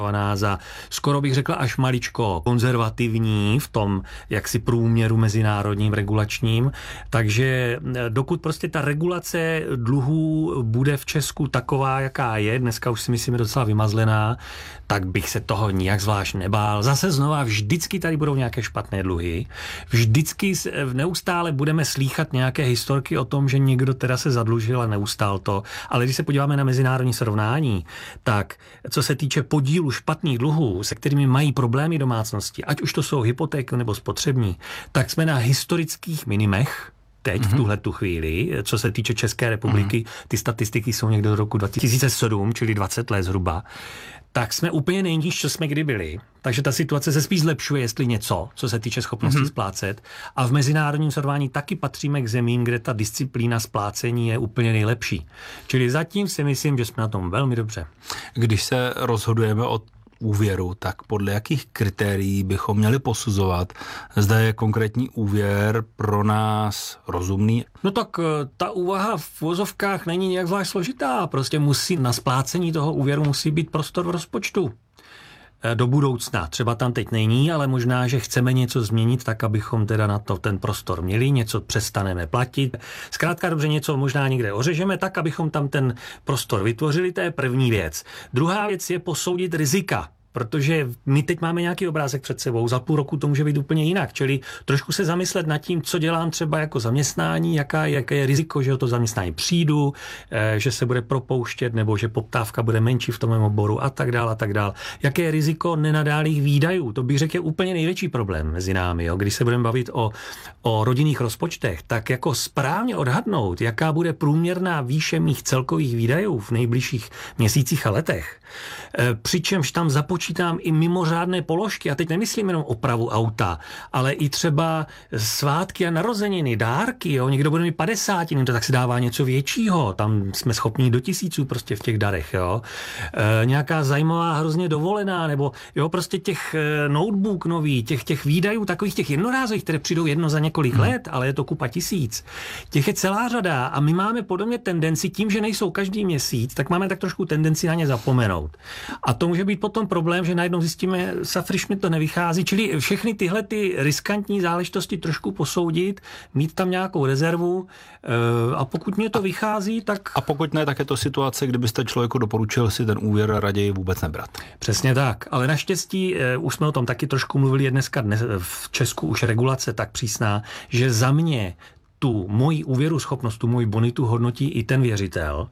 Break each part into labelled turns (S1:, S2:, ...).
S1: za skoro bych řekla až maličko konzervativní v tom jaksi průměru mezinárodním regulačním, takže dokud prostě ta regulace dluhů bude v Česku taková, jaká je, dneska už si myslím docela vymazlená, tak bych se toho nijak zvlášť nebál. Zase znova, vždycky tady budou nějaké špatné dluhy, vždycky neustále budeme slýchat nějaké historky o tom, že někdo teda se zadlužil a neustál to, ale když se podíváme na mezinárodní srovnání, tak co se týče podílu špatných dluhů, se kterými mají problémy domácnosti, ať už to jsou hypotéky nebo spotřební, tak jsme na historických minimech teď v tuhletu chvíli, co se týče České republiky, ty statistiky jsou někdo do roku 2007, čili 20 let zhruba, tak jsme úplně nejníž, co jsme kdy byli. Takže ta situace se spíš zlepšuje, jestli něco, co se týče schopnosti splácet. A v mezinárodním srovnání taky patříme k zemím, kde ta disciplína splácení je úplně nejlepší. Čili zatím si myslím, že jsme na tom velmi dobře.
S2: Když se rozhodujeme o úvěru, tak podle jakých kritérií bychom měli posuzovat, zda je konkrétní úvěr pro nás rozumný?
S1: No tak ta úvaha v vozovkách není nějak zvlášť složitá. Prostě na splácení toho úvěru musí být prostor v rozpočtu. Do budoucna. Třeba tam teď není, ale možná, že chceme něco změnit, tak abychom teda na to ten prostor měli, něco přestaneme platit. Zkrátka dobře, něco možná někde ořežeme, tak abychom tam ten prostor vytvořili, to je první věc. Druhá věc je posoudit rizika. Protože my teď máme nějaký obrázek před sebou, za půl roku to může být úplně jinak, čili trošku se zamyslet nad tím, co dělám třeba jako zaměstnání, jaké je riziko, že o to zaměstnání přijdu, že se bude propouštět nebo že poptávka bude menší v tom mém oboru a tak dál a tak dál. Jaké je riziko nenadálých výdajů, to bych řekl je úplně největší problém mezi námi, jo? Když se budeme bavit o rodinných rozpočtech, tak jako správně odhadnout, jaká bude průměrná výše mých celkových výdajů v nejbližších měsících a letech, přičemž tam započítám i mimořádné položky, a teď nemyslím jenom opravu auta, ale i třeba svátky a narozeniny, dárky, jo, někdo bude mít 50, to tak se dává něco většího, tam jsme schopni do 1000 prostě v těch darech, jo. Nějaká zajímavá hrozně dovolená, nebo jo, prostě těch notebook nový, těch výdajů, takových těch jednorázových, které přijdou jedno za několik let, ale je to kupa tisíc. Těch je celá řada a my máme podobně tendenci, tím, že nejsou každý měsíc, tak máme tak trošku tendenci na ně zapomenout. A to může být potom problém, že najednou zjistíme, safriš mi to nevychází, čili všechny tyhle ty riskantní záležitosti trošku posoudit, mít tam nějakou rezervu a pokud mě to vychází, tak...
S2: A pokud ne, tak je to situace, kdybyste člověku doporučil si ten úvěr raději vůbec nebrat.
S1: Přesně tak, ale naštěstí už jsme o tom taky trošku mluvili, dnes v Česku už regulace tak přísná, že za mě tu moji úvěruschopnost, tu moji bonitu hodnotí i ten věřitel.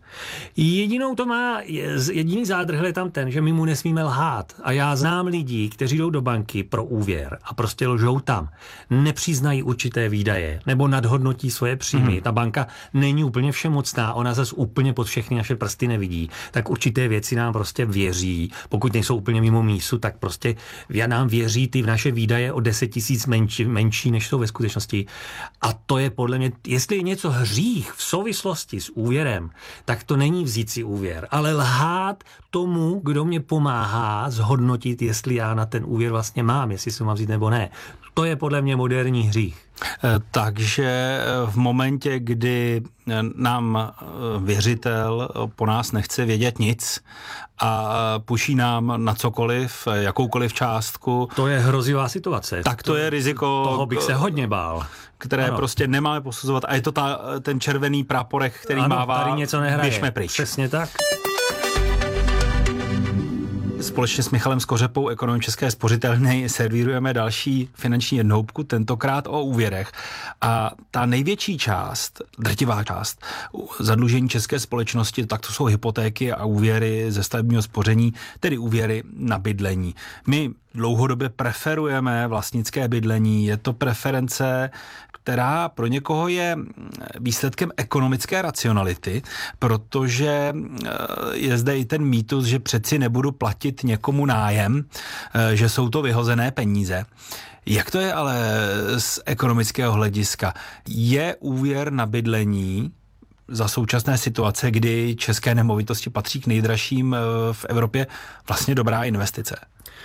S1: Jediný zádrhel je tam ten, že my mu nesmíme lhát. A já znám lidí, kteří jdou do banky pro úvěr a prostě lžou tam. Nepřiznají určité výdaje nebo nadhodnotí svoje příjmy. Ta banka není úplně všemocná, ona zase úplně pod všechny naše prsty nevidí. Tak určité věci nám prostě věří. Pokud nejsou úplně mimo mísu, tak prostě nám věří ty v naše výdaje o 10 000 menší, než jsou ve skutečnosti. A to je podle mě, jestli je něco hřích v souvislosti s úvěrem, tak to není vzít si úvěr, ale lhát tomu, kdo mě pomáhá zhodnotit, jestli já na ten úvěr vlastně mám, jestli se mám vzít nebo ne. To je podle mě moderní hřích.
S2: Takže v momentě, kdy nám věřitel po nás nechce vědět nic a puší nám na cokoliv, jakoukoliv částku.
S1: To je hrozivá situace.
S2: Tak to je riziko.
S1: Toho bych se hodně bál.
S2: Které prostě nemáme posuzovat. A je to ten červený práporek, který mává.
S1: Tady něco nehraje.
S2: Běžme pryč.
S1: Přesně tak.
S2: Společně s Michalem Skořepou, ekonomem České spořitelny, servírujeme další finanční jednohubku, tentokrát o úvěrech. A ta největší část, drtivá část zadlužení české společnosti, tak to jsou hypotéky a úvěry ze stavebního spoření, tedy úvěry na bydlení. My dlouhodobě preferujeme vlastnické bydlení. Je to preference, která pro někoho je výsledkem ekonomické racionality, protože je zde i ten mýtus, že přeci nebudu platit někomu nájem, že jsou to vyhozené peníze. Jak to je ale z ekonomického hlediska? Je úvěr na bydlení za současné situace, kdy české nemovitosti patří k nejdražším v Evropě, vlastně dobrá investice?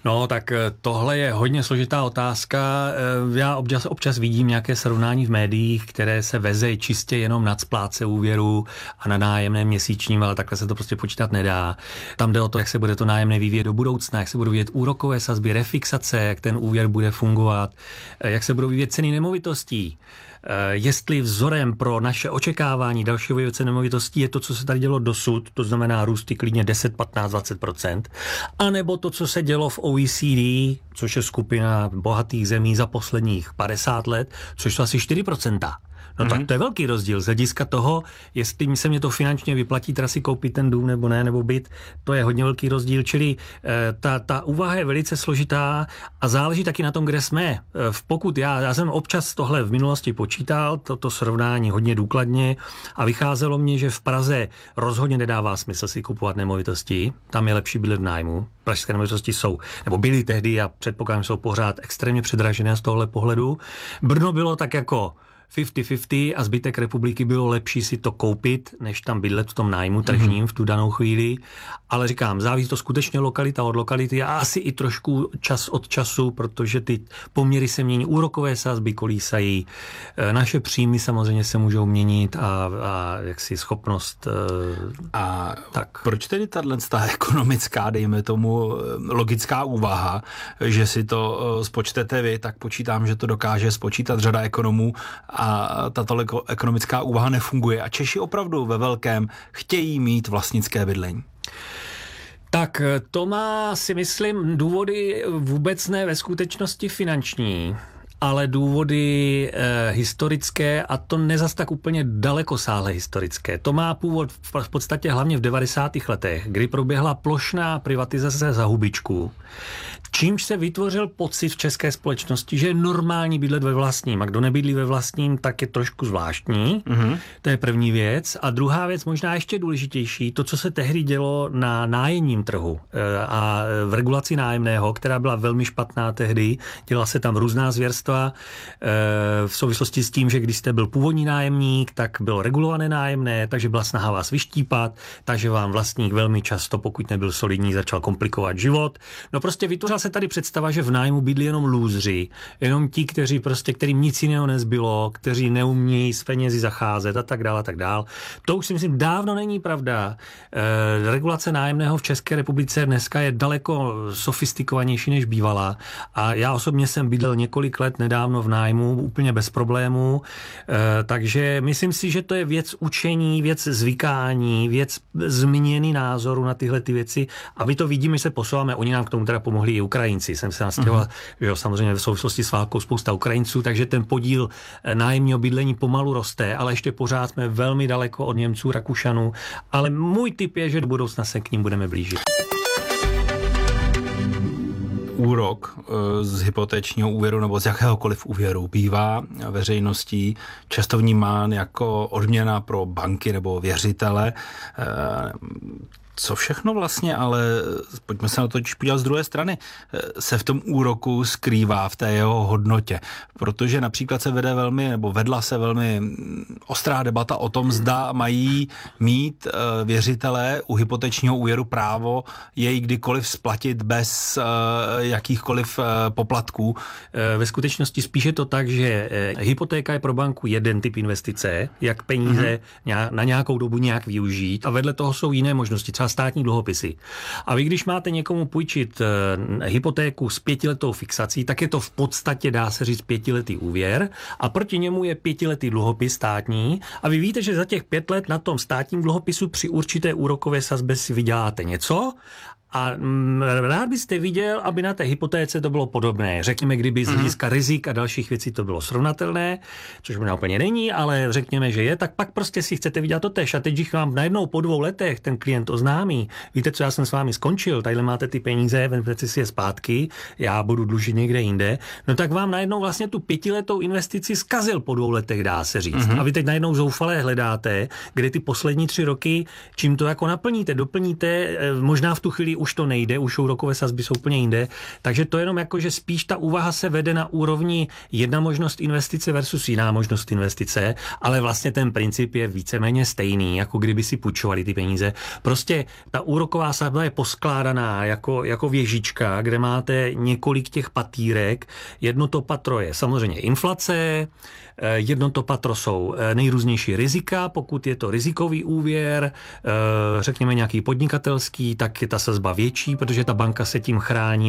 S1: No, tak tohle je hodně složitá otázka. Já občas vidím nějaké srovnání v médiích, které se veze čistě jenom nad splátce úvěru a na nájemném měsíčním, ale takhle se to prostě počítat nedá. Tam jde o to, jak se bude to nájemné vyvíjet do budoucna, jak se budou vyvíjet úrokové sazby, refixace, jak ten úvěr bude fungovat, jak se budou vyvíjet ceny nemovitostí. Jestli vzorem pro naše očekávání dalšího vývoje cen nemovitostí je to, co se tady dělo dosud, to znamená růsty klidně 10, 15, 20%, anebo to, co se dělo v OECD, což je skupina bohatých zemí za posledních 50 let, což jsou asi 4%. No tak to je velký rozdíl z hlediska toho, jestli se mě to finančně vyplatí teda si koupit ten dům nebo ne, nebo byt, to je hodně velký rozdíl, čili ta úvaha je velice složitá a záleží taky na tom, kde jsme. Pokud já jsem občas tohle v minulosti počítal, toto srovnání hodně důkladně a vycházelo mně, že v Praze rozhodně nedává smysl si kupovat nemovitosti, tam je lepší bydlet v nájmu. Pražské nemovitosti jsou, nebo byly tehdy a předpokládám, jsou pořád extrémně předražené z tohohle pohledu. Brno bylo tak jako 50-50 a zbytek republiky bylo lepší si to koupit, než tam bydlet v tom nájmu tržním v tu danou chvíli. Ale říkám, závisí to skutečně lokalita od lokality a asi i trošku čas od času, protože ty poměry se mění, úrokové sazby kolísají, naše příjmy samozřejmě se můžou měnit a jaksi schopnost.
S2: A tak. Proč tedy ta ekonomická, dejme tomu, logická úvaha, že si to spočtete vy, tak počítám, že to dokáže spočítat řada ekonomů a tato ekonomická úvaha nefunguje. A Češi opravdu ve velkém chtějí mít vlastnické bydlení.
S1: Tak to má, si myslím, důvody vůbec ne ve skutečnosti finanční, ale důvody historické a to nezas tak úplně dalekosáhle historické. To má původ v podstatě hlavně v 90. letech, kdy proběhla plošná privatizace za hubičku, čímž se vytvořil pocit v české společnosti, že je normální bydlet ve vlastním. A kdo nebydlí ve vlastním, tak je trošku zvláštní. To je první věc. A druhá věc, možná ještě důležitější, to, co se tehdy dělo na nájemním trhu a v regulaci nájemného, která byla velmi špatná tehdy. Dělala se tam různá zvěrstva v souvislosti s tím, že když jste byl původní nájemník, tak bylo regulované nájemné, takže byla snaha vás vyštípat, takže vám vlastník velmi často, pokud nebyl solidní, začal komplikovat život. No prostě vytvořila se tady představa, že v nájmu bydlí jenom lůzři, jenom ti, kterým nic jiného nezbylo, kteří neumějí s penězi zacházet a tak dále. To už si myslím dávno není pravda. Regulace nájemného v České republice dneska je daleko sofistikovanější než bývala a já osobně jsem bydlel několik let nedávno v nájmu úplně bez problémů, takže myslím si, že to je věc učení, věc zvykání, věc změny názoru na tyhle ty věci a my to vidíme, že se posouváme, oni nám k tomu teda pomohli i Ukrajinci. Jsem se nastěhoval, že jo, samozřejmě v souvislosti s válkou spousta Ukrajinců, takže ten podíl nájemního bydlení pomalu roste, ale ještě pořád jsme velmi daleko od Němců, Rakušanů, ale můj tip je, že do budoucna se k ním budeme blížit.
S2: Úrok z hypotečního úvěru nebo z jakéhokoliv úvěru bývá veřejností často vnímán jako odměna pro banky nebo věřitele. Co všechno vlastně, ale pojďme se na to podívat z druhé strany, se v tom úroku skrývá v té jeho hodnotě. Protože například vedla se velmi ostrá debata o tom, zda mají mít věřitelé u hypotečního úvěru právo jej kdykoliv splatit bez jakýchkoliv poplatků.
S1: Ve skutečnosti spíše to tak, že hypotéka je pro banku jeden typ investice, jak peníze na nějakou dobu nějak využít a vedle toho jsou jiné možnosti, třeba státní dluhopisy. A vy, když máte někomu půjčit hypotéku s 5letou fixací, tak je to v podstatě, dá se říct, 5letý úvěr a proti němu je 5letý dluhopis státní a vy víte, že za těch 5 let na tom státním dluhopisu při určité úrokové sazbě si vyděláte něco a rád byste viděl, aby na té hypotéce to bylo podobné. Řekněme, kdyby z hlediska rizik a dalších věcí to bylo srovnatelné, což možná úplně není, ale řekněme, že je, tak pak prostě si chcete vidět to též. A teď, když vám najednou po 2 letech ten klient oznámí, víte, co já jsem s vámi skončil, tadyhle máte ty peníze, vezměte si je zpátky, já budu dlužit někde jinde, no tak vám najednou vlastně tu 5letou investici zkazil po 2 letech, dá se říct. A vy teď najednou zoufale hledáte, kde ty poslední 3 roky, čím to jako naplníte, doplníte, možná v tu chvíli už to nejde, už úrokové sazby jsou úplně jinde, takže to jenom jako, že spíš ta úvaha se vede na úrovni jedna možnost investice versus jiná možnost investice, ale vlastně ten princip je víceméně stejný, jako kdyby si půjčovali ty peníze. Prostě ta úroková sazba je poskládaná jako věžička, kde máte několik těch patýrek. Jedno to patro je samozřejmě inflace, jedno to patro jsou nejrůznější rizika, pokud je to rizikový úvěr, řekněme nějaký podnikatelský, tak je ta sazba větší, protože ta banka se tím chrání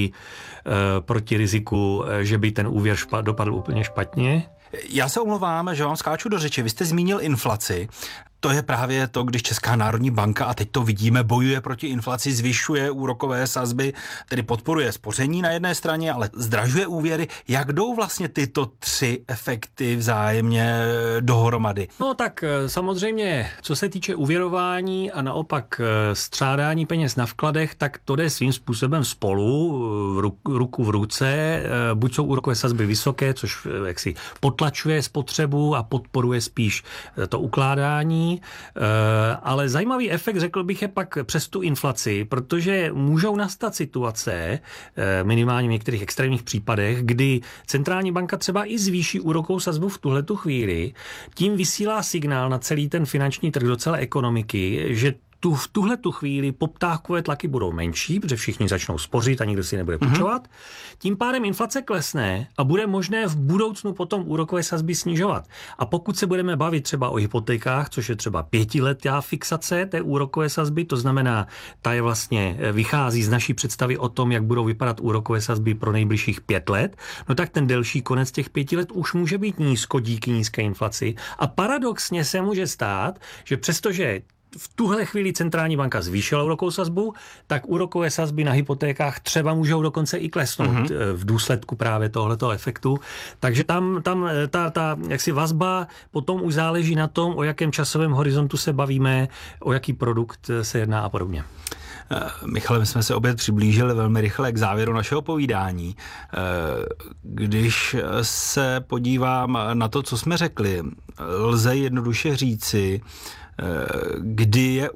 S1: proti riziku, že by ten úvěr dopadl úplně špatně.
S2: Já se omlouvám, že vám skáču do řeči. Vy jste zmínil inflaci. To je právě to, když Česká národní banka, a teď to vidíme, bojuje proti inflaci, zvyšuje úrokové sazby, tedy podporuje spoření na jedné straně, ale zdražuje úvěry. Jak jdou vlastně tyto tři efekty vzájemně dohromady?
S1: No tak samozřejmě, co se týče úvěrování a naopak střádání peněz na vkladech, tak to jde svým způsobem spolu, ruku v ruce. Buď jsou úrokové sazby vysoké, což jaksi potlačuje spotřebu a podporuje spíš to ukládání. Ale zajímavý efekt, řekl bych, je pak přes tu inflaci, protože můžou nastat situace, minimálně v některých extrémních případech, kdy centrální banka třeba i zvýší úrokovou sazbu v tuhletu chvíli, tím vysílá signál na celý ten finanční trh do celé ekonomiky, že v tuhletu chvíli poptávkové tlaky budou menší, protože všichni začnou spořit a nikdo si nebude půjčovat. Tím pádem inflace klesne a bude možné v budoucnu potom úrokové sazby snižovat. A pokud se budeme bavit třeba o hypotékách, což je třeba 5letá fixace té úrokové sazby, to znamená, ta je vlastně vychází z naší představy o tom, jak budou vypadat úrokové sazby pro nejbližších 5 let, no tak ten delší konec těch 5 let už může být nízko díky nízké inflaci. A paradoxně se může stát, že přestože v tuhle chvíli centrální banka zvýšila úrokovou sazbu, tak úrokové sazby na hypotékách třeba můžou dokonce i klesnout v důsledku právě tohletoho efektu. Takže tam ta jaksi vazba potom už záleží na tom, o jakém časovém horizontu se bavíme, o jaký produkt se jedná a podobně.
S2: Michale, my jsme se opět přiblížili velmi rychle k závěru našeho povídání. Když se podívám na to, co jsme řekli, lze jednoduše říci, kdy je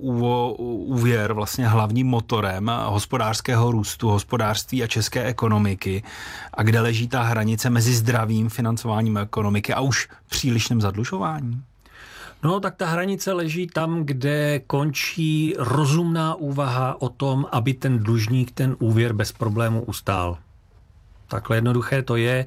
S2: úvěr vlastně hlavním motorem hospodářského růstu, hospodářství a české ekonomiky a kde leží ta hranice mezi zdravým financováním ekonomiky a už přílišným zadlužováním?
S1: No, tak ta hranice leží tam, kde končí rozumná úvaha o tom, aby ten dlužník ten úvěr bez problému ustál. Takhle jednoduché to je.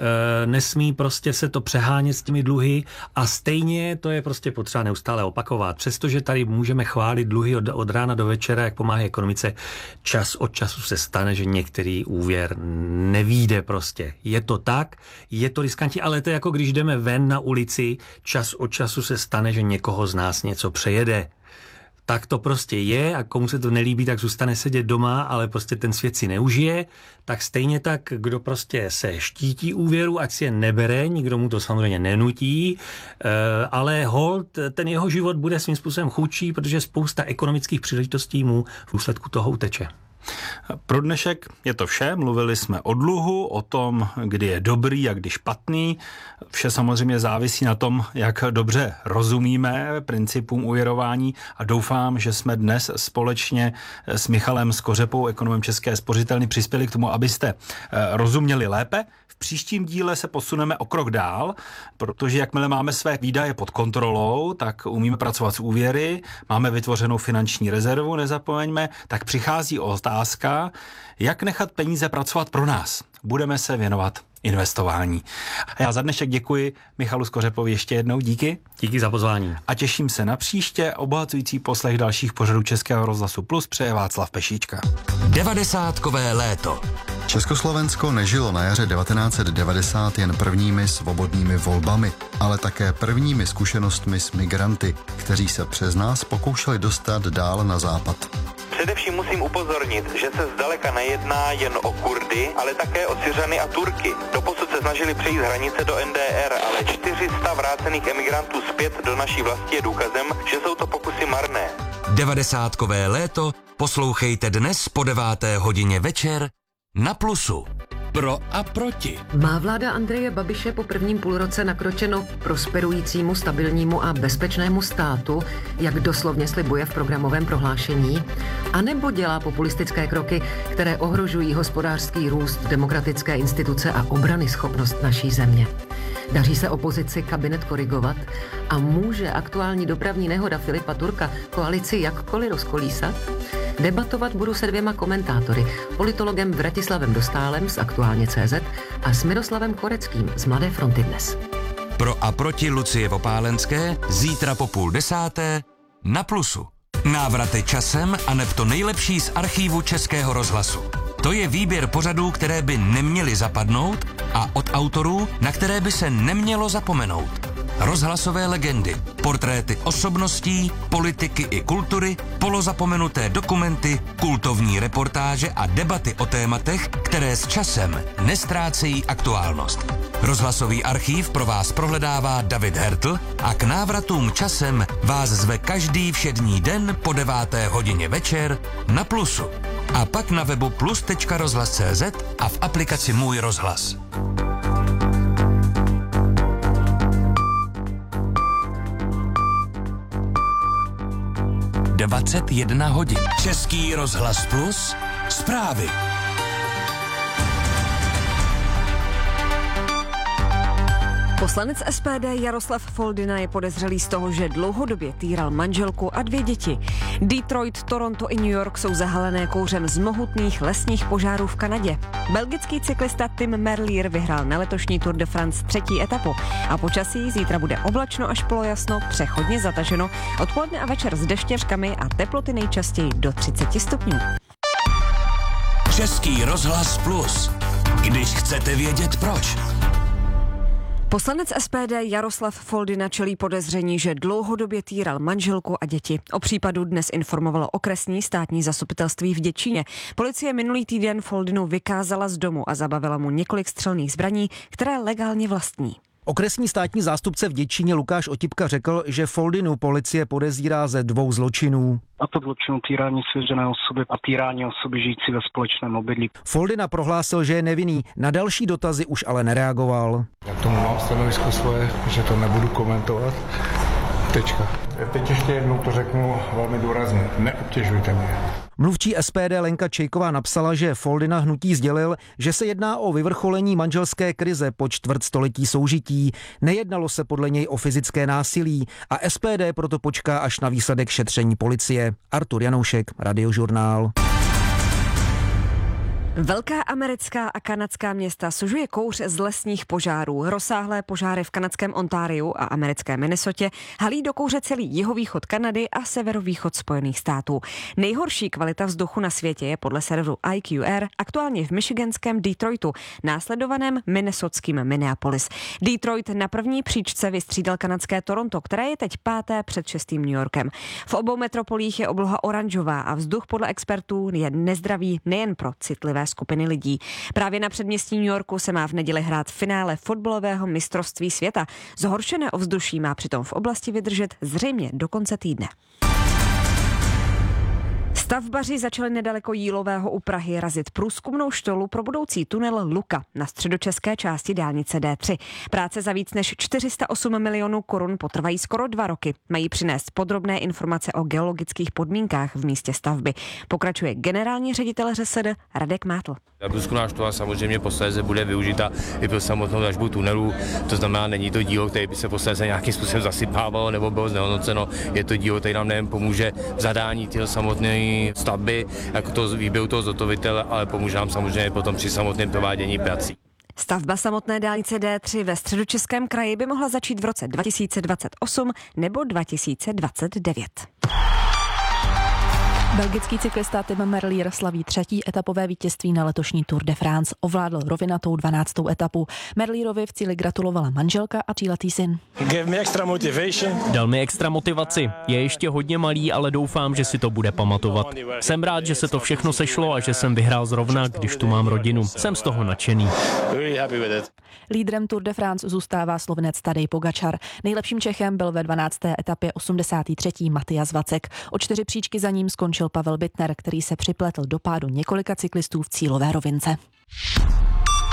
S1: Nesmí prostě se to přehánět s těmi dluhy a stejně to je prostě potřeba neustále opakovat. Přestože tady můžeme chválit dluhy od rána do večera, jak pomáhá ekonomice, čas od času se stane, že některý úvěr nevyjde prostě. Je to tak, je to riskantní, ale to je jako když jdeme ven na ulici, čas od času se stane, že někoho z nás něco přejede. Tak to prostě je a komu se to nelíbí, tak zůstane sedět doma, ale prostě ten svět si neužije. Tak stejně tak, kdo prostě se štítí úvěru, ať si je nebere, nikdo mu to samozřejmě nenutí, ale holt, ten jeho život bude svým způsobem chudší, protože spousta ekonomických příležitostí mu v důsledku toho uteče.
S2: Pro dnešek je to vše. Mluvili jsme o dluhu, o tom, kdy je dobrý a kdy špatný. Vše samozřejmě závisí na tom, jak dobře rozumíme principům úvěrování a doufám, že jsme dnes společně s Michalem Skořepou, ekonomem České spořitelny, přispěli k tomu, abyste rozuměli lépe. V příštím díle se posuneme o krok dál, protože jakmile máme své výdaje pod kontrolou, tak umíme pracovat s úvěry, máme vytvořenou finanční rezervu, nezapomeňme, tak přichází otázka, jak nechat peníze pracovat pro nás. Budeme se věnovat investování. A já za dnešek děkuji Michalu Skořepovi ještě jednou, díky.
S1: Díky za pozvání.
S2: A těším se na příště obohacující poslech dalších pořadů Českého rozhlasu Plus přeje Václav Pešíčka.
S3: 90kové léto.
S4: Československo nežilo na jaře 1990 jen prvními svobodnými volbami, ale také prvními zkušenostmi s migranty, kteří se přes nás pokoušeli dostat dál na západ.
S5: Především musím upozornit, že se zdaleka nejedná jen o Kurdy, ale také o Syřany a Turky. Doposud se snažili přejít hranice do NDR, ale 400 vrácených emigrantů zpět do naší vlasti je důkazem, že jsou to pokusy marné.
S3: 90kové léto poslouchejte dnes po 9. hodině večer na Plusu. Pro a proti.
S6: Má vláda Andreje Babiše po prvním půlroce nakročeno k prosperujícímu, stabilnímu a bezpečnému státu, jak doslovně slibuje v programovém prohlášení? A nebo dělá populistické kroky, které ohrožují hospodářský růst, demokratické instituce a obranyschopnost naší země? Daří se opozici kabinet korigovat a může aktuální dopravní nehoda Filipa Turka koalici jakkoliv rozkolísat? Debatovat budu se dvěma komentátory, politologem Vratislavem Dostálem z Aktuálně.cz a s Miroslavem Koreckým z Mladé fronty Dnes.
S3: Pro a proti Lucie Vopálenské zítra po 9:30 na Plusu. Návraty časem a neb to nejlepší z archívu Českého rozhlasu. To je výběr pořadů, které by neměly zapadnout a od autorů, na které by se nemělo zapomenout. Rozhlasové legendy, portréty osobností, politiky i kultury, polozapomenuté dokumenty, kultovní reportáže a debaty o tématech, které s časem nestrácejí aktuálnost. Rozhlasový archív pro vás prohledává David Hertl a k návratům časem vás zve každý všední den po 9:00 večer na Plusu. A pak na webu plus.rozhlas.cz a v aplikaci Můj rozhlas. 21 hodin. Český rozhlas Plus. Zprávy.
S7: Poslanec SPD Jaroslav Foldyna je podezřelý z toho, že dlouhodobě týral manželku a 2 děti. Detroit, Toronto i New York jsou zahalené kouřem z mohutných lesních požárů v Kanadě. Belgický cyklista Tim Merlier vyhrál na letošní Tour de France 3. etapu. A počasí zítra bude oblačno až polojasno, přechodně zataženo, odpoledne a večer s deštěřkami a teploty nejčastěji do 30 stupňů.
S3: Český rozhlas Plus. Když chcete vědět proč.
S7: Poslanec SPD Jaroslav Foldyna čelí podezření, že dlouhodobě týral manželku a děti. O případu dnes informovalo okresní státní zastupitelství v Děčíně. Policie minulý týden Foldynu vykázala z domu a zabavila mu několik střelných zbraní, které legálně vlastní.
S8: Okresní státní zástupce v Děčíně Lukáš Otipka řekl, že Foldynu policie podezírá ze 2 zločinů.
S9: A to zločinu týrání svěřené osoby a týrání osoby žijící ve společném obydlí.
S8: Foldyna prohlásil, že je nevinný. Na další dotazy už ale nereagoval.
S10: Já k tomu mám stanovisko svoje, že to nebudu komentovat. Tečka. Teď ještě jednou to řeknu velmi důrazně. Neobtěžujte mě.
S8: Mluvčí SPD Lenka Čejková napsala, že Foldyna hnutí sdělil, že se jedná o vyvrcholení manželské krize po čtvrtstoletí soužití. Nejednalo se podle něj o fyzické násilí a SPD proto počká až na výsledek šetření policie. Artur Janoušek, Radiožurnál.
S7: Velká americká a kanadská města sužuje kouř z lesních požárů. Rozsáhlé požáry v kanadském Ontariu a americké Minnesotě halí do kouře celý jihovýchod Kanady a severovýchod Spojených států. Nejhorší kvalita vzduchu na světě je podle serveru IQR aktuálně v michiganském Detroitu, následovaném minnesotským Minneapolis. Detroit na první příčce vystřídal kanadské Toronto, které je teď 5. před 6. New Yorkem. V obou metropolích je obloha oranžová a vzduch podle expertů je nezdravý nejen pro citlivé skupiny lidí. Právě na předměstí New Yorku se má v neděli hrát finále fotbalového mistrovství světa. Zhoršené ovzduší má přitom v oblasti vydržet zřejmě do konce týdne. Stavbaři začali nedaleko Jílového u Prahy razit průzkumnou štolu pro budoucí tunel Luka na středočeské části dálnice D3. Práce za víc než 408 milionů korun potrvají skoro 2 roky. Mají přinést podrobné informace o geologických podmínkách v místě stavby. Pokračuje generální ředitel ŘSD Radek Mátl.
S11: Průzkumná štola samozřejmě posléze bude využita i pro samotnou dražbu tunelu. To znamená, není to dílo, které by se posléze nějakým způsobem zasypávalo nebo bylo znehodnoceno. Je to dílo, které nám nejen pomůže v zadání těch samotné stavby, jako to výběru toho zhotovitele, ale pomůže nám samozřejmě potom při samotném provádění prací.
S7: Stavba samotné dálnice D3 ve Středočeském kraji by mohla začít v roce 2028 nebo 2029.
S12: Belgický cyklista Tim Merlier slaví 3. etapové vítězství na letošní Tour de France. Ovládl rovinatou 12. etapu. Merlierovi v cíli gratulovala manželka a 3letý syn.
S13: Dal mi extra motivaci. Je ještě hodně malý, ale doufám, že si to bude pamatovat. Jsem rád, že se to všechno sešlo a že jsem vyhrál zrovna, když tu mám rodinu. Jsem z toho nadšený.
S12: Lídrem Tour de France zůstává Slovenec Tadej Pogačar. Nejlepším Čechem byl ve 12. etapě 83. Matyas Vacek. O 4 příčky za ním skončil Pavel Bittner, který se připletl do pádu několika cyklistů v cílové rovince.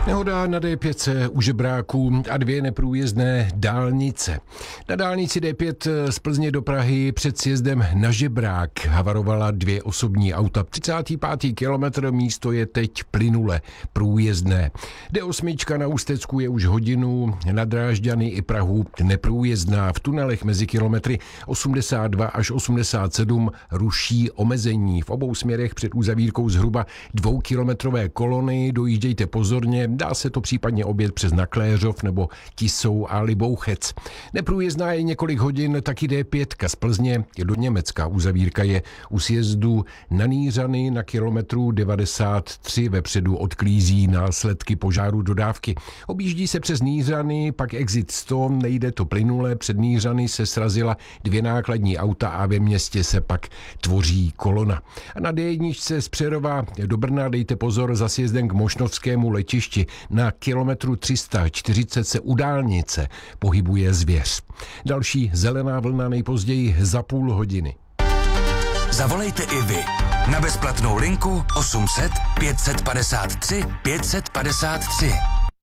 S14: Nehoda na D5 u Žebráků a 2 neprůjezdné dálnice. Na dálnici D5 z Plzně do Prahy před sjezdem na Žebrák havarovala 2 osobní auta. 35. kilometr, místo je teď plynule průjezdné. D8 na Ústecku je už hodinu, na Drážďany i Prahu neprůjezdná. V tunelech mezi kilometry 82 až 87 ruší omezení. V obou směrech před uzavírkou zhruba 2kilometrové kolony. Dojíždějte pozorně. Dá se to případně objet přes Nakléřov nebo Tisou a Libouchec. Neprůjezdná je několik hodin taky D5 z Plzně do Německa. Uzavírka je u sjezdu na Nýřany na kilometru 93. Vepředu odklízí následky požáru dodávky. Objíždí se přes Nýřany, pak exit 100, nejde to plynule. Před Nýřany se srazila 2 nákladní auta a ve městě se pak tvoří kolona. A na D1 z Přerova do Brna dejte pozor za sjezdem k Mošnovskému letišti. Na kilometru 340 se u dálnice pohybuje zvěř. Další zelená vlna nejpozději za půl hodiny.
S3: Zavolejte i vy na bezplatnou linku 800 553 553.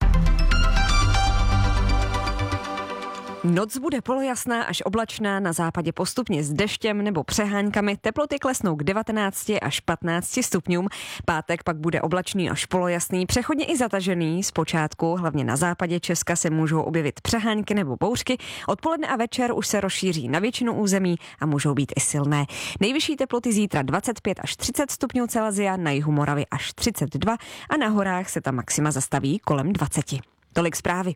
S7: Noc bude polojasná až oblačná, na západě postupně s deštěm nebo přeháňkami, teploty klesnou k 19 až 15 stupňům. Pátek pak bude oblačný až polojasný, přechodně i zatažený. Zpočátku hlavně na západě Česka se můžou objevit přeháňky nebo bouřky. Odpoledne a večer už se rozšíří na většinu území a můžou být i silné. Nejvyšší teploty zítra 25 až 30 stupňů Celsia, na jihu Moravy až 32 a na horách se ta maxima zastaví kolem 20. Tolik zprávy.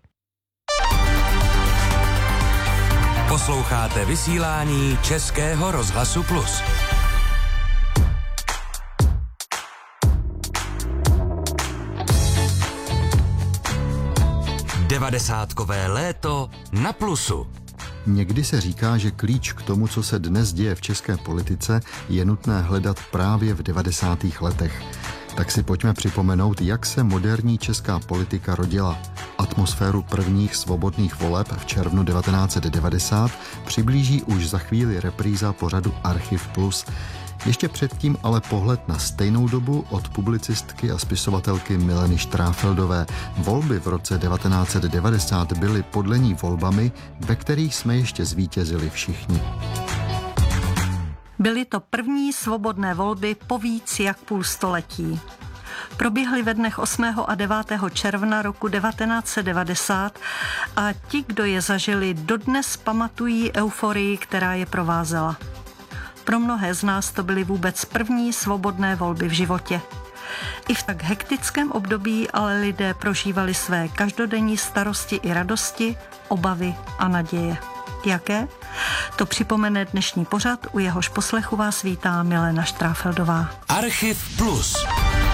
S3: Posloucháte vysílání Českého rozhlasu Plus. Devadesátkové léto na Plusu.
S4: Někdy se říká, že klíč k tomu, co se dnes děje v české politice, je nutné hledat právě v 90. letech. Tak si pojďme připomenout, jak se moderní česká politika rodila. Atmosféru prvních svobodných voleb v červnu 1990 přiblíží už za chvíli repríza pořadu Archiv Plus. Ještě předtím ale pohled na stejnou dobu od publicistky a spisovatelky Mileny Štráfeldové. Volby v roce 1990 byly podle ní volbami, ve kterých jsme ještě zvítězili všichni.
S15: Byly to první svobodné volby po víc jak půl století. Proběhly ve dnech 8. a 9. června roku 1990 a ti, kdo je zažili, dodnes pamatují euforii, která je provázela. Pro mnohé z nás to byly vůbec první svobodné volby v životě. I v tak hektickém období ale lidé prožívali své každodenní starosti i radosti, obavy a naděje. Jaké? To připomene dnešní pořad, u jehož poslechu vás vítá Milena Štráfeldová.
S3: Archiv Plus.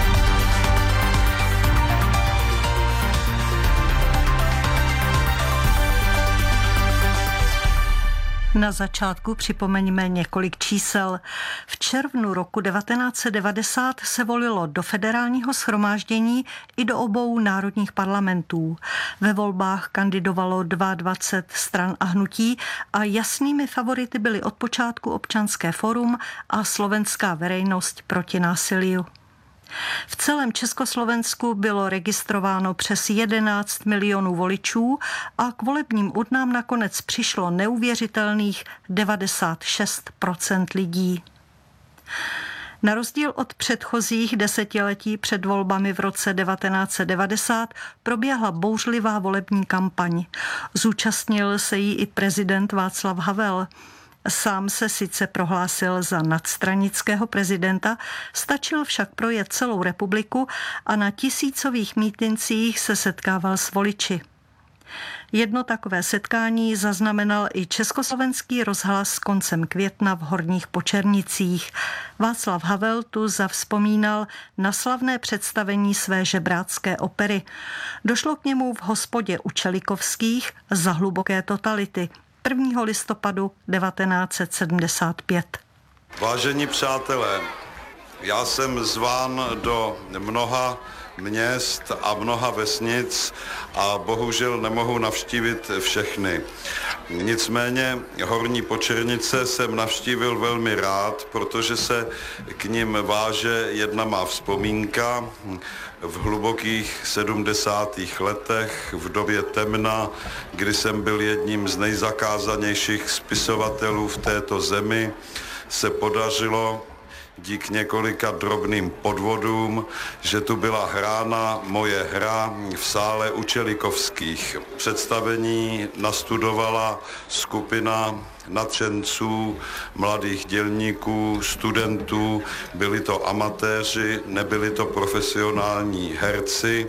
S15: Na začátku připomeňme několik čísel. V červnu roku 1990 se volilo do federálního shromáždění i do obou národních parlamentů. Ve volbách kandidovalo 22 stran a hnutí a jasnými favority byly od počátku Občanské fórum a Slovenská veřejnost proti násiliu. V celém Československu bylo registrováno přes 11 milionů voličů a k volebním urnám nakonec přišlo neuvěřitelných 96% lidí. Na rozdíl od předchozích desetiletí před volbami v roce 1990 proběhla bouřlivá volební kampaň. Zúčastnil se jí i prezident Václav Havel. Sám se sice prohlásil za nadstranického prezidenta, stačil však projet celou republiku a na tisícových mítincích se setkával s voliči. Jedno takové setkání zaznamenal i Československý rozhlas koncem května v Horních Počernicích. Václav Havel tu zavzpomínal na slavné představení své žebrácké opery. Došlo k němu v hospodě u Čelikovských za hluboké totality 1. listopadu 1975.
S16: Vážení přátelé, já jsem zván do mnoha měst a mnoha vesnic a bohužel nemohu navštívit všechny. Nicméně Horní Počernice jsem navštívil velmi rád, protože se k nim váže jedna má vzpomínka. V hlubokých 70. letech, v době temna, kdy jsem byl jedním z nejzakázanějších spisovatelů v této zemi, se podařilo díky několika drobným podvodům, že tu byla hrána moje hra v sále u Čelikovských. Představení nastudovala skupina nadšenců, mladých dělníků, studentů, byli to amatéři, nebyli to profesionální herci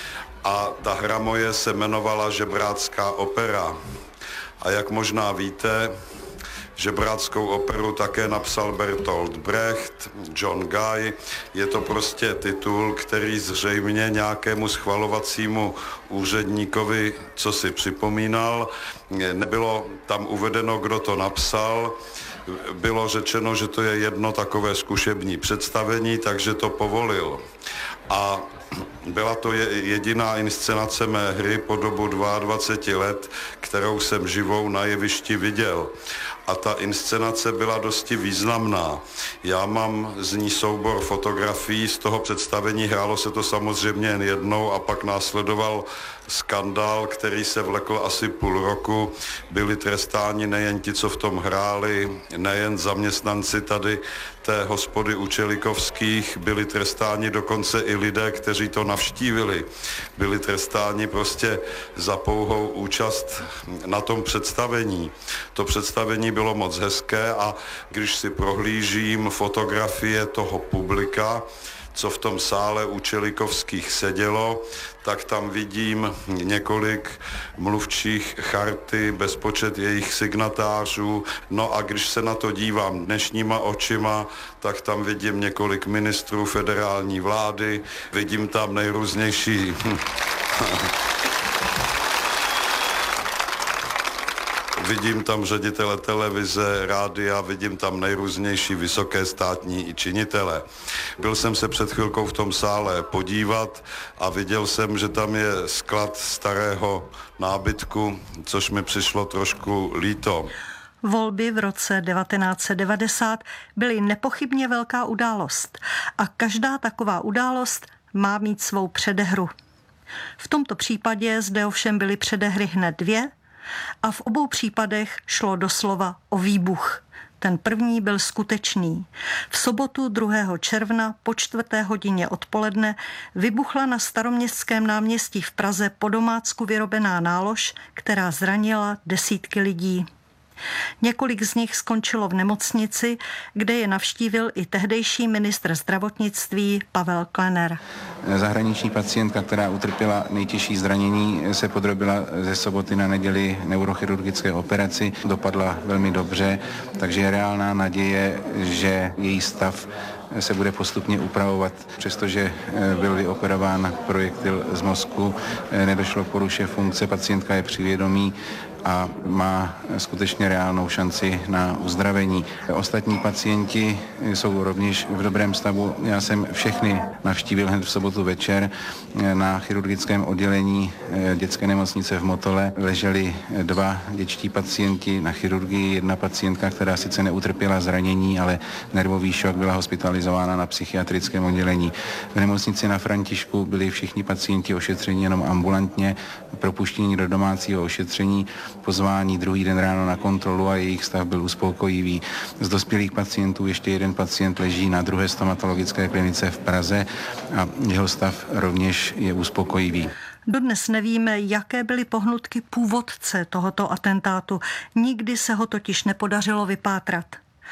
S16: a ta hra moje se jmenovala Žebrácká opera. A jak možná víte, Žebráckou operu také napsal Bertolt Brecht, John Guy. Je to prostě titul, který zřejmě nějakému schvalovacímu úředníkovi co si připomínal. Nebylo tam uvedeno, kdo to napsal. Bylo řečeno, že to je jedno takové zkušební představení, takže to povolil. A byla to jediná inscenace mé hry po dobu 22 let, kterou jsem živou na jevišti viděl. A ta inscenace byla dosti významná. Já mám z ní soubor fotografií z toho představení, hrálo se to samozřejmě jen jednou a pak následoval skandál, který se vlekl asi půl roku. Byli trestáni nejen ti, co v tom hráli, nejen zaměstnanci tady té hospody u Čelikovských, byli trestáni dokonce i lidé, kteří to navštívili. Byli trestáni prostě za pouhou účast na tom představení. To představení bylo moc hezké a když si prohlížím fotografie toho publika, co v tom sále u Čelikovských sedělo, tak tam vidím několik mluvčích charty, bezpočet jejich signatářů. No a když se na to dívám dnešníma očima, tak tam vidím několik ministrů federální vlády, vidím tam nejrůznější vidím tam ředitele televize, rádia, vidím tam nejrůznější vysoké státní činitele. Byl jsem se před chvilkou v tom sále podívat a viděl jsem, že tam je sklad starého nábytku, což mi přišlo trošku líto.
S15: Volby v roce 1990 byly nepochybně velká událost a každá taková událost má mít svou předehru. V tomto případě zde ovšem byly předehry hned dvě a v obou případech šlo doslova o výbuch. Ten první byl skutečný. V sobotu 2. června po 4. hodině odpoledne vybuchla na Staroměstském náměstí v Praze po domácku vyrobená nálož, která zranila desítky lidí. Několik z nich skončilo v nemocnici, kde je navštívil i tehdejší ministr zdravotnictví Pavel Klener.
S17: Zahraniční pacientka, která utrpěla nejtěžší zranění, se podrobila ze soboty na neděli neurochirurgické operaci. Dopadla velmi dobře, takže je reálná naděje, že její stav se bude postupně upravovat. Přestože byl vyoperován projektil z mozku, nedošlo k poruše funkce, pacientka je při vědomí a má skutečně reálnou šanci na uzdravení. Ostatní pacienti jsou rovněž v dobrém stavu. Já jsem všechny navštívil hned v sobotu večer. Na chirurgickém oddělení dětské nemocnice v Motole leželi 2 dětští pacienti na chirurgii. Jedna pacientka, která sice neutrpěla zranění, ale nervový šok, byla hospitalizována na psychiatrickém oddělení. V nemocnici na Františku byli všichni pacienti ošetřeni jenom ambulantně, propuštěni do domácího ošetření, pozvání druhý den ráno na kontrolu a jejich stav byl uspokojivý. Z dospělých pacientů ještě jeden pacient leží na 2. stomatologické klinice v Praze a jeho stav rovněž je uspokojivý.
S15: Dodnes nevíme, jaké byly pohnutky původce tohoto atentátu. Nikdy se ho totiž nepodařilo vypátrat.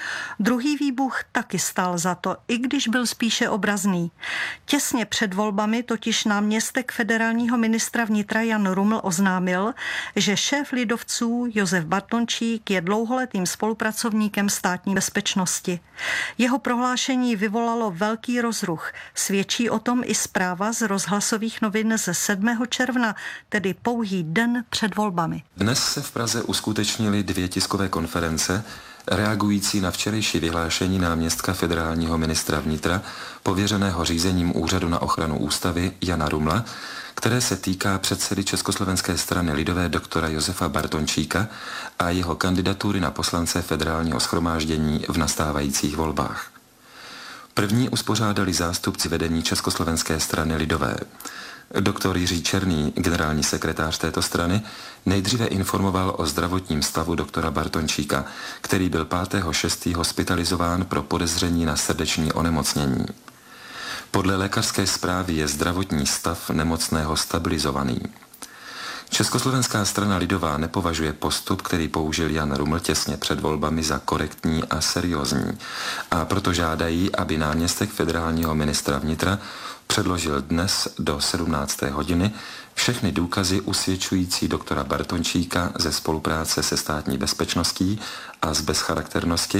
S15: Druhý výbuch taky stál za to, i když byl spíše obrazný. Těsně před volbami totiž náměstek federálního ministra vnitra Jan Ruml oznámil, že šéf lidovců Josef Bartončík je dlouholetým spolupracovníkem státní bezpečnosti. Jeho prohlášení vyvolalo velký rozruch. Svědčí o tom i zpráva z rozhlasových novin ze 7. června, tedy pouhý den před volbami.
S18: Dnes se v Praze uskutečnily 2 tiskové konference, reagující na včerejší vyhlášení náměstka federálního ministra vnitra, pověřeného řízením Úřadu na ochranu ústavy Jana Rumla, které se týká předsedy Československé strany lidové doktora Josefa Bartončíka a jeho kandidatury na poslance Federálního shromáždění v nastávajících volbách. První uspořádali zástupci vedení Československé strany lidové. Doktor Jiří Černý, generální sekretář této strany, nejdříve informoval o zdravotním stavu doktora Bartončíka, který byl 5.6. hospitalizován pro podezření na srdeční onemocnění. Podle lékařské zprávy je zdravotní stav nemocného stabilizovaný. Československá strana lidová nepovažuje postup, který použil Jan Ruml těsně před volbami, za korektní a seriózní, a proto žádají, aby náměstek federálního ministra vnitra předložil dnes do 17. hodiny všechny důkazy usvědčující doktora Bartončíka ze spolupráce se státní bezpečností a z bezcharakternosti